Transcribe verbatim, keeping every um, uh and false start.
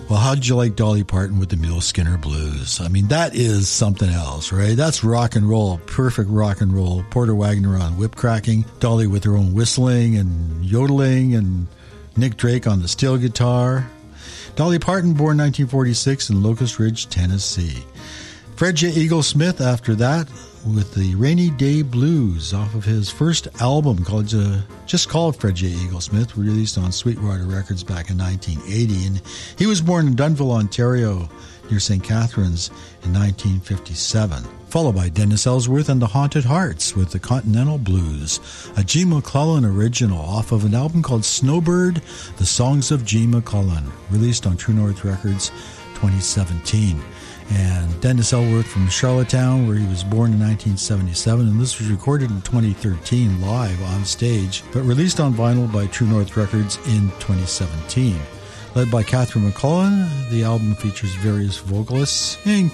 Well, how'd you like Dolly Parton with the Mule Skinner Blues? I mean, that is something else, right? That's rock and roll, perfect rock and roll. Porter Wagoner on whip cracking, Dolly with her own whistling and yodeling, and Nick Drake on the steel guitar. Dolly Parton, born nineteen forty-six in Locust Ridge, Tennessee. Fred J. Eagle Smith after that with the Rainy Day Blues off of his first album called uh, just called Fred J. Eagle Smith, released on Sweetwater Records back in nineteen eighty. And he was born in Dunnville, Ontario, near Saint Catharines in nineteen fifty-seven. Followed by Dennis Ellsworth and the Haunted Hearts with the Continental Blues, a G. McClellan original off of an album called Snowbird, The Songs of G. McClellan, released on True North Records twenty seventeen. And Dennis Ellsworth from Charlottetown, where he was born in nineteen seventy-seven, and this was recorded in twenty thirteen live on stage, but released on vinyl by True North Records in twenty seventeen. Led by Catherine McCullough, the album features various vocalists, including